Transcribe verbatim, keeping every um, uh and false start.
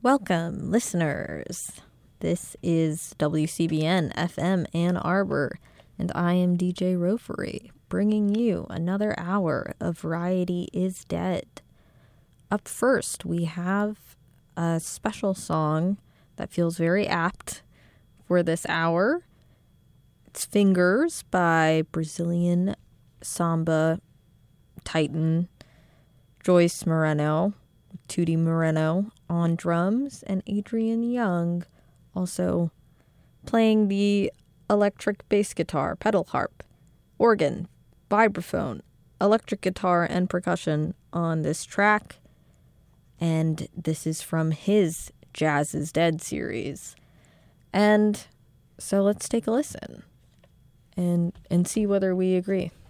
Welcome, listeners. This is W C B N F M Ann Arbor, and I am D J Rofery, bringing you another hour of Variety is Dead. Up first, we have a special song that feels very apt for this hour. It's Fingers by Brazilian samba titan Joyce Moreno, Tootie Moreno on drums, and Adrian Young also playing the electric bass guitar, pedal harp, organ, vibraphone, electric guitar, and percussion on this track. And this is from his Jazz is Dead series. And so let's take a listen and and see whether we agree.